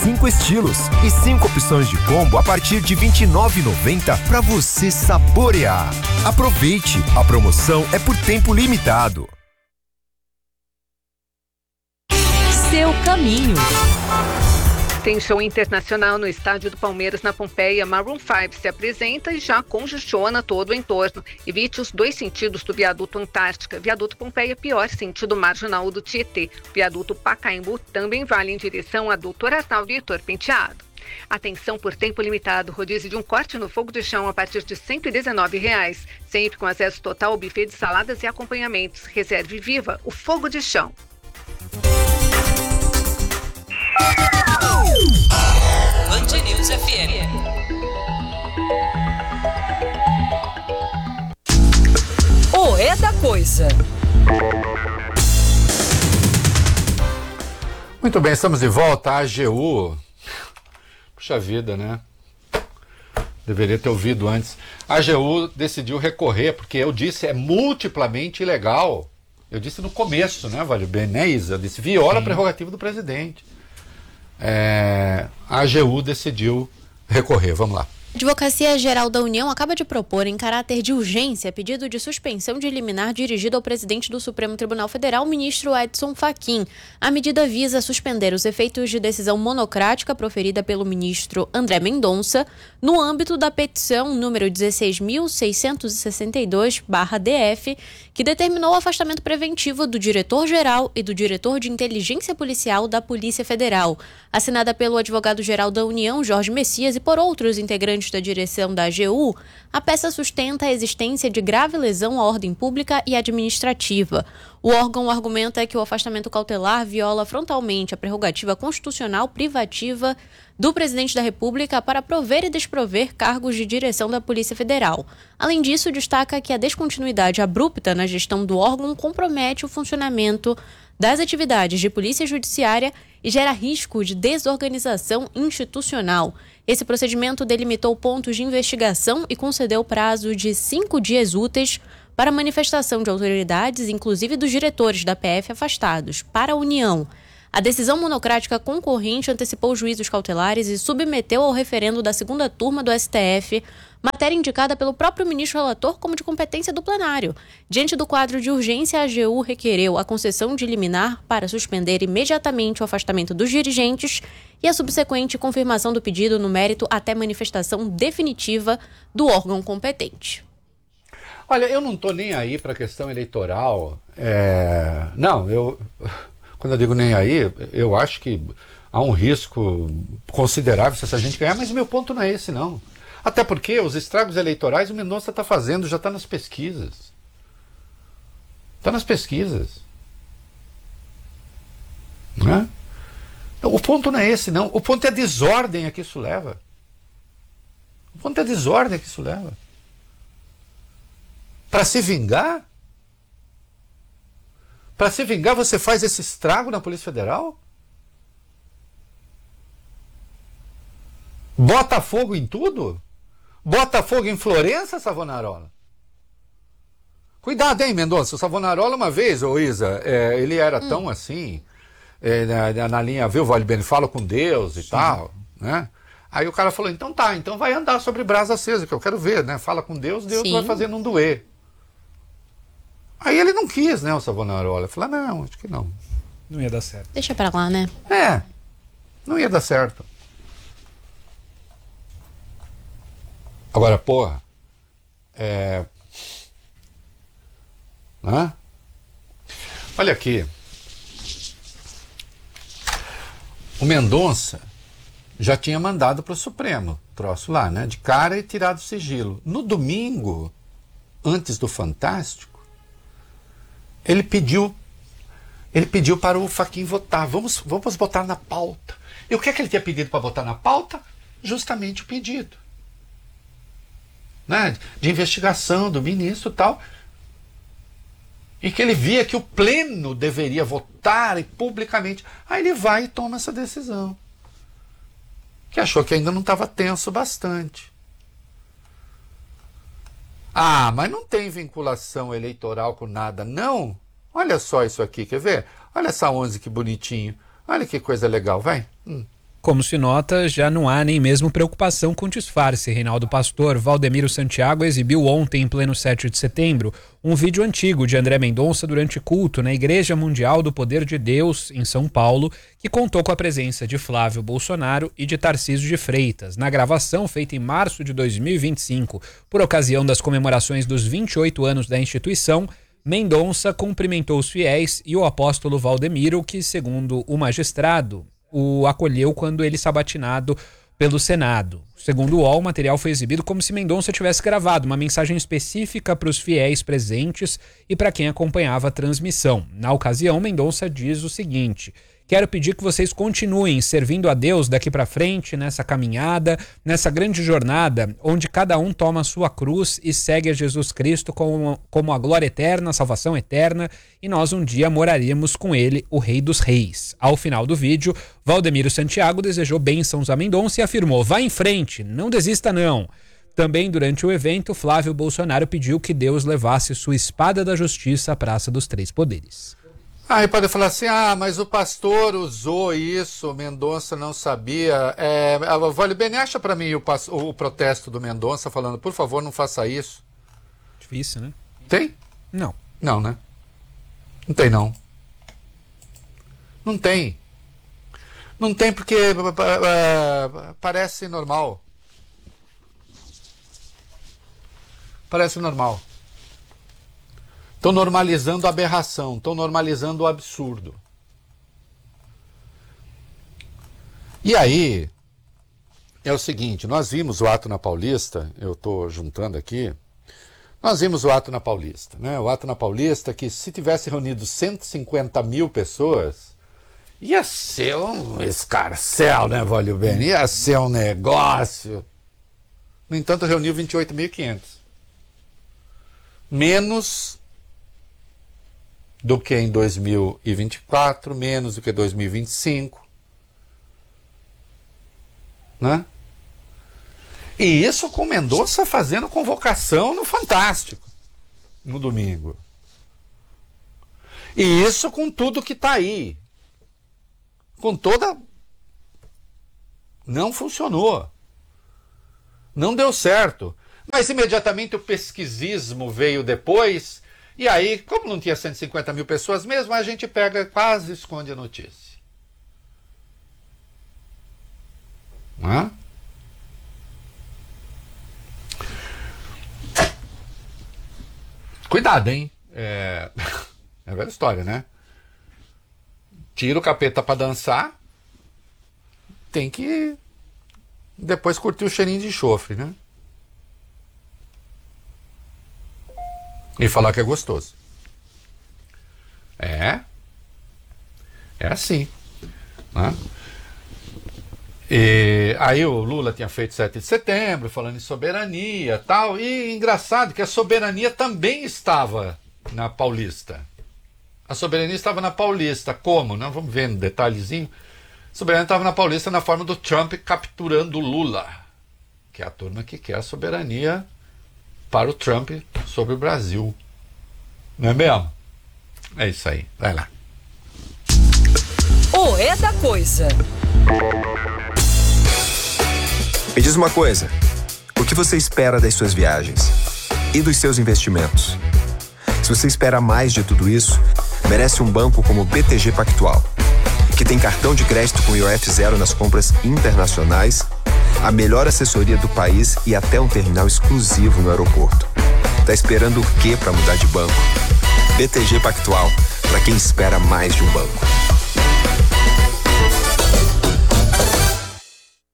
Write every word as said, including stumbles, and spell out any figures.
cinco estilos e cinco opções de combo a partir de vinte e nove reais e noventa centavos para você saborear. Aproveite, a promoção é por tempo limitado. Seu caminho. Tem show internacional no estádio do Palmeiras, na Pompeia. Maroon cinco se apresenta e já congestiona todo o entorno. Evite os dois sentidos do viaduto Antártica. Viaduto Pompeia, pior sentido marginal do Tietê. Viaduto Pacaembu também vale em direção a Doutor Arnaldo e Heitor Penteado. Atenção por tempo limitado. Rodízio de um corte no fogo de chão a partir de cento e dezenove reais. Sempre com acesso total ao buffet de saladas e acompanhamentos. Reserve viva o fogo de chão. Band News F M. O é da coisa. Muito bem, estamos de volta. A AGU. Puxa vida, né? Deveria ter ouvido antes. A AGU decidiu recorrer, porque eu disse é multiplamente ilegal. Eu disse no começo, né, Vale Bem, né, Isa? Eu disse viola a prerrogativa do presidente. É, a AGU decidiu recorrer. Vamos lá. A Advocacia Geral da União acaba de propor, em caráter de urgência, pedido de suspensão de liminar dirigido ao presidente do Supremo Tribunal Federal, ministro Edson Fachin. A medida visa suspender os efeitos de decisão monocrática proferida pelo ministro André Mendonça no âmbito da petição número dezesseis mil seiscentos e sessenta e dois barra D F, que determinou o afastamento preventivo do diretor-geral e do diretor de inteligência policial da Polícia Federal. Assinada pelo advogado-geral da União, Jorge Messias, e por outros integrantes da direção da AGU, a peça sustenta a existência de grave lesão à ordem pública e administrativa. O órgão argumenta que o afastamento cautelar viola frontalmente a prerrogativa constitucional privativa do presidente da República para prover e desprover cargos de direção da Polícia Federal. Além disso, destaca que a descontinuidade abrupta na gestão do órgão compromete o funcionamento das atividades de polícia judiciária e gera risco de desorganização institucional. Esse procedimento delimitou pontos de investigação e concedeu prazo de cinco dias úteis para manifestação de autoridades, inclusive dos diretores da P F afastados, para a União. A decisão monocrática concorrente antecipou juízos cautelares e submeteu ao referendo da segunda turma do S T F, matéria indicada pelo próprio ministro relator como de competência do plenário. Diante do quadro de urgência, a AGU requereu a concessão de liminar para suspender imediatamente o afastamento dos dirigentes e a subsequente confirmação do pedido no mérito até manifestação definitiva do órgão competente. Olha, eu não estou nem aí para a questão eleitoral. É... Não, eu... Quando eu digo nem aí, eu acho que há um risco considerável se essa gente ganhar, mas o meu ponto não é esse, não. Até porque os estragos eleitorais o Mendonça está fazendo, já está nas pesquisas. Está nas pesquisas. Não é? O ponto não é esse, não. O ponto é a desordem a que isso leva. O ponto é a desordem a que isso leva. Para se vingar? Para se vingar, você faz esse estrago na Polícia Federal? Bota fogo em tudo? Bota fogo em Florença, Savonarola? Cuidado, hein, Mendonça? O Savonarola, uma vez, ô Isa, é, ele era hum. tão assim, é, na, na linha, viu, Vale Bem, fala com Deus e Sim. tal, né? Aí o cara falou, então tá, então vai andar sobre brasa acesa, que eu quero ver, né? Fala com Deus, Deus Sim. vai fazer não doer. Aí ele não quis, né, o Savonarola. Falou, não, acho que não. Não ia dar certo. Deixa pra lá, né? É, não ia dar certo. Agora, porra, é... Né? Olha aqui. O Mendonça já tinha mandado para o Supremo, troço lá, né, de cara e tirado o sigilo. No domingo, antes do Fantástico, Ele pediu, ele pediu para o Fachin votar. Vamos, vamos botar na pauta. E o que é que ele tinha pedido para botar na pauta? Justamente o pedido, né, de investigação do ministro e tal. E que ele via que o pleno deveria votar e publicamente. Aí ele vai e toma essa decisão. Que achou que ainda não estava tenso bastante. Ah, mas não tem vinculação eleitoral com nada, não? Olha só isso aqui, quer ver? Olha essa onze, que bonitinho. Olha que coisa legal, vai. Hum, Como se nota, já não há nem mesmo preocupação com disfarce. Reinaldo Pastor, Valdemiro Santiago exibiu ontem, em pleno sete de setembro, um vídeo antigo de André Mendonça durante culto na Igreja Mundial do Poder de Deus, em São Paulo, que contou com a presença de Flávio Bolsonaro e de Tarcísio de Freitas. Na gravação, feita em março de dois mil e vinte e cinco, por ocasião das comemorações dos vinte e oito anos da instituição, Mendonça cumprimentou os fiéis e o apóstolo Valdemiro, que, segundo o magistrado, o acolheu quando ele sabatinado pelo Senado. Segundo o U O L, o material foi exibido como se Mendonça tivesse gravado uma mensagem específica para os fiéis presentes e para quem acompanhava a transmissão. Na ocasião, Mendonça diz o seguinte: quero pedir que vocês continuem servindo a Deus daqui para frente, nessa caminhada, nessa grande jornada, onde cada um toma a sua cruz e segue a Jesus Cristo como, como a glória eterna, a salvação eterna, e nós um dia moraríamos com ele, o Rei dos Reis. Ao final do vídeo, Valdemiro Santiago desejou bênçãos a Mendonça e afirmou: vá em frente, não desista não. Também durante o evento, Flávio Bolsonaro pediu que Deus levasse sua espada da justiça à Praça dos Três Poderes. Aí pode falar assim, ah, mas o pastor usou isso, Mendonça não sabia. É, Vale Bene, acha para mim o, o protesto do Mendonça falando, por favor, não faça isso. Difícil, né? Tem? Não. Não, né? Não tem, não. Não tem. Não tem porque uh, parece normal. Parece normal. Estão normalizando a aberração, estão normalizando o absurdo. E aí, é o seguinte, nós vimos o ato na Paulista, eu estou juntando aqui, nós vimos o ato na Paulista, né? O ato na Paulista que se tivesse reunido cento e cinquenta mil pessoas, ia ser um escarcéu, né, Valeu Bem? Ia ser um negócio. No entanto, reuniu vinte e oito mil e quinhentos. Menos do que em dois mil e vinte e quatro, menos do que dois mil e vinte e cinco. Né? E isso com Mendonça fazendo convocação no Fantástico, no domingo. E isso com tudo que está aí. Com toda... Não funcionou. Não deu certo. Mas imediatamente o pesquisismo veio depois... E aí, como não tinha cento e cinquenta mil pessoas mesmo, a gente pega, quase esconde a notícia. Não é? Cuidado, hein? É, é a velha história, né? Tira o capeta pra dançar, tem que depois curtir o cheirinho de enxofre, né? E falar que é gostoso. É. É assim. Né? E aí o Lula tinha feito sete de setembro, falando em soberania e tal. E engraçado que a soberania também estava na Paulista. A soberania estava na Paulista. Como? Né? Vamos ver no detalhezinho. A soberania estava na Paulista na forma do Trump capturando o Lula. Que é a turma que quer a soberania para o Trump sobre o Brasil. Não é mesmo? É isso aí. Vai lá. O É da Coisa. Me diz uma coisa. O que você espera das suas viagens? E dos seus investimentos? Se você espera mais de tudo isso, merece um banco como o B T G Pactual, que tem cartão de crédito com I O F zero nas compras internacionais, a melhor assessoria do país e até um terminal exclusivo no aeroporto. Tá esperando o quê para mudar de banco? B T G Pactual, para quem espera mais de um banco.